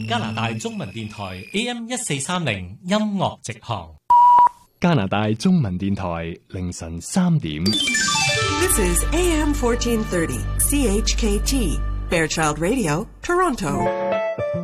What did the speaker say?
加拿大中文電台 AM1430音樂直航。 加拿大中文電台凌晨3點。 This is AM 1430 CHKT Fairchild Radio, Toronto.